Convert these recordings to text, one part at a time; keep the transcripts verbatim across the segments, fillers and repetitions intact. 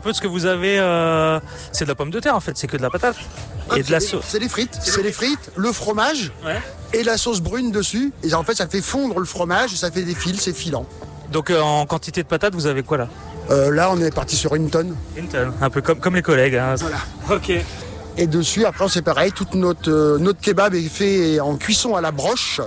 peu de ce que vous avez. Euh... C'est de la pomme de terre en fait, c'est que de la patate. Ah, et de la sauce. sauce. C'est les frites, c'est les frites, le fromage ouais. et la sauce brune dessus. Et en fait, ça fait fondre le fromage et ça fait des fils, c'est filant. Donc euh, en quantité de patates, vous avez quoi là? euh, Là, on est parti sur une tonne. Une tonne, un peu comme, comme les collègues. Hein. Voilà. Ok. Et dessus, après, c'est pareil, toute notre, euh, notre kebab est fait en cuisson à la broche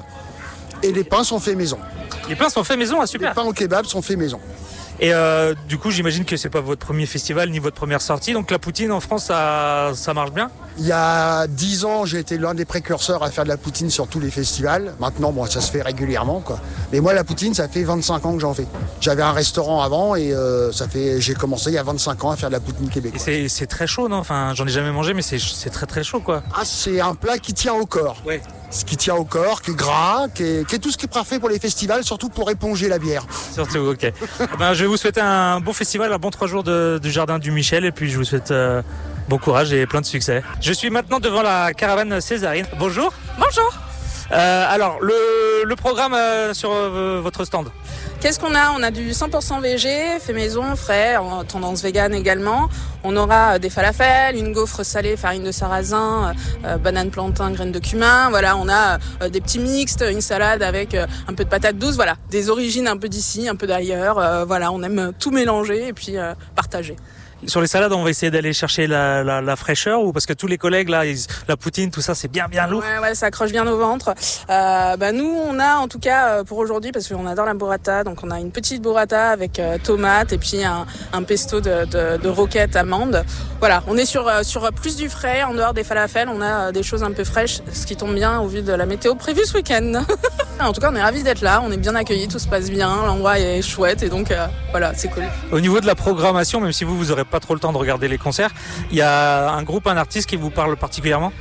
et les pains sont faits maison. Les pains sont faits maison, ah super. Les pains au kebab sont faits maison. Et euh, du coup, j'imagine que c'est pas votre premier festival ni votre première sortie. Donc la poutine en France, ça, ça marche bien? Il y a dix ans, j'ai été l'un des précurseurs à faire de la poutine sur tous les festivals. Maintenant, bon, ça se fait régulièrement, quoi. Mais moi, la poutine, ça fait vingt-cinq ans que j'en fais. J'avais un restaurant avant et euh, ça fait, j'ai commencé il y a vingt-cinq ans à faire de la poutine québécoise. Et c'est, c'est très chaud, non? Enfin, j'en ai jamais mangé, mais c'est, c'est très très chaud, quoi. Ah, c'est un plat qui tient au corps. Ouais. Ce qui tient au corps, qui est gras, qui est, qui est tout ce qui est parfait pour les festivals, surtout pour éponger la bière. Surtout, ok. Ben, je vais vous souhaiter un bon festival, un bon trois jours de, du Jardin du Michel, et puis je vous souhaite euh, bon courage et plein de succès. Je suis maintenant devant la caravane Césarine. Bonjour. Bonjour. Euh, alors, le, le programme euh, sur euh, votre stand. Qu'est-ce qu'on a? On a du cent pour cent végé, fait maison, frais, en tendance vegan également. On aura des falafels, une gaufre salée, farine de sarrasin, euh, banane plantain, graines de cumin. Voilà, on a euh, des petits mixtes, une salade avec euh, un peu de patates douces. Voilà, des origines un peu d'ici, un peu d'ailleurs. Euh, voilà, on aime tout mélanger et puis euh, partager. Sur les salades, on va essayer d'aller chercher la, la, la fraîcheur, ou parce que tous les collègues là, ils, la poutine, tout ça, c'est bien bien lourd. Ouais, ouais, ça accroche bien au ventre. Euh, bah nous, on a en tout cas pour aujourd'hui, parce qu'on adore la burrata, donc on a une petite burrata avec euh, tomates et puis un, un pesto de, de, de roquettes amandes. Voilà, on est sur sur plus du frais. En dehors des falafels, on a des choses un peu fraîches, ce qui tombe bien au vu de la météo prévue ce week-end. En tout cas, on est ravis d'être là, on est bien accueillis, tout se passe bien, l'endroit est chouette et donc euh, voilà, c'est cool. Au niveau de la programmation, même si vous vous aurez pas trop le temps de regarder les concerts, il y a un groupe, un artiste qui vous parle particulièrement?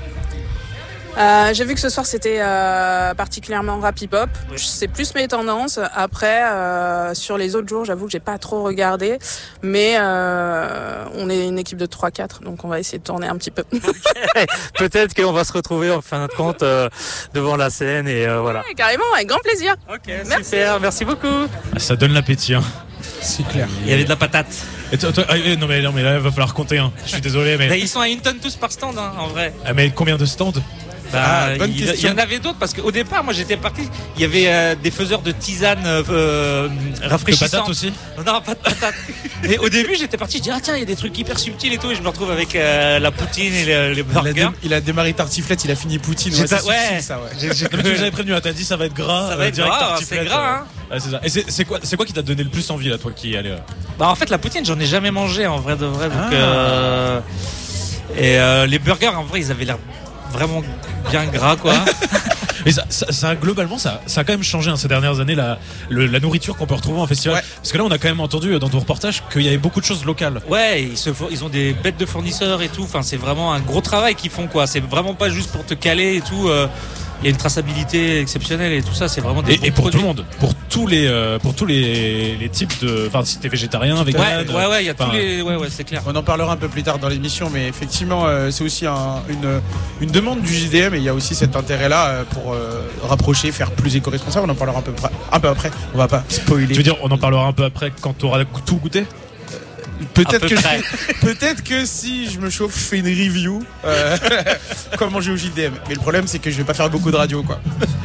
Euh, j'ai vu que ce soir c'était euh, particulièrement rap hip-hop. C'est plus mes tendances. Après, euh, sur les autres jours, j'avoue que j'ai pas trop regardé, mais euh, on est une équipe de trois quatre, donc on va essayer de tourner un petit peu. Okay. Peut-être qu'on va se retrouver en fin de compte euh, devant la scène et euh, voilà. Ouais, carrément, avec grand plaisir. Ok, merci. Super, merci beaucoup. Ça donne l'appétit. Hein. C'est clair. Il y avait de la patate. Et toi, toi, ah, non mais non mais là il va falloir compter. Hein. Je suis désolé mais. mais ils sont à une tonne tous par stand hein, en vrai. Ah, mais combien de stands? Bah, ah, bonne il, question. il y en avait d'autres parce qu'au départ, moi j'étais parti. Il y avait euh, des faiseurs de tisane euh, rafraîchissantes. De patates aussi? Non, pas de patates. Et au début, j'étais parti. Je dis ah tiens, il y a des trucs hyper subtils et tout. Et je me retrouve avec euh, la poutine et les, les burgers. Il a, dé- il a démarré tartiflette, il a fini poutine. Ouais, ouais, c'est ouais. subtil, ça, ouais. J'ai, j'ai Non, mais tu nous avais prévenu, hein, t'as dit ça va être gras. Ça va euh, être direct gras, tartiflette, c'est gras. euh, Hein. Ouais, c'est ça. Et c'est, c'est quoi, c'est quoi qui t'a donné le plus envie là, toi qui y allais? Bah en fait, la poutine, j'en ai jamais mangé en vrai de vrai. Donc Ah. euh, et euh, les burgers, en vrai, ils avaient l'air vraiment bien gras quoi. Mais ça, ça, ça globalement, ça, ça a quand même changé hein, ces dernières années la, le, la nourriture qu'on peut retrouver en festival. Ouais. Parce que là, on a quand même entendu dans ton reportage qu'il y avait beaucoup de choses locales. Ouais, ils, se, ils ont des bêtes de fournisseurs et tout. Enfin, c'est vraiment un gros travail qu'ils font quoi. C'est vraiment pas juste pour te caler et tout. Euh, il y a une traçabilité exceptionnelle et tout ça. C'est vraiment des Et, bons et pour produits. tout le monde, pour tous les, euh, pour tous les, les types de. Enfin, si t'es végétarien, vegan. Ouais, ouais, ouais, il y a enfin, tous les. Ouais, ouais, c'est clair. On en parlera un peu plus tard dans l'émission, mais effectivement, euh, c'est aussi un, une, une demande du J D M et il y a aussi cet intérêt-là euh, pour euh, rapprocher, faire plus éco-responsable. On en parlera un peu, pra- un peu après. On va pas spoiler. Tu veux dire, on en parlera un peu après quand t'auras tout goûté? Peut-être À peu que, près. je, peut-être que si je me chauffe, je fais une review euh, quoi manger au J D M. Mais le problème, c'est que je vais pas faire beaucoup de radio, quoi.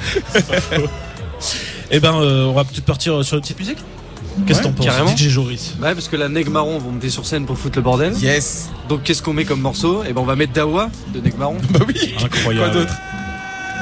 Eh ben, euh, on va peut-être partir sur une petite musique. Qu'est-ce que Ouais, t'en penses, carrément. D J Joris? Ouais, parce que la Neg Marron vont monter sur scène pour foutre le bordel. Yes. Donc qu'est-ce qu'on met comme morceau? Et ben on va mettre Dawa de Neg Marron. Bah oui. Incroyable. Quoi d'autre?